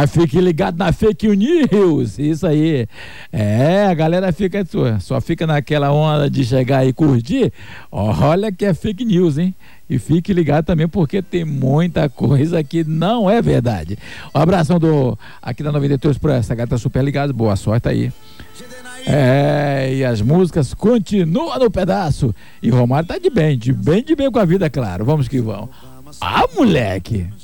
Mas fique ligado na fake news, isso aí. A galera fica só fica naquela onda de chegar e curtir. Olha que é fake news, hein? E fique ligado também porque tem muita coisa que não é verdade. Um abração aqui da 93 por essa gata super ligada, boa sorte aí. E as músicas continuam no pedaço. E Romário tá de bem com a vida, claro. Vamos que vamos. Ah, moleque!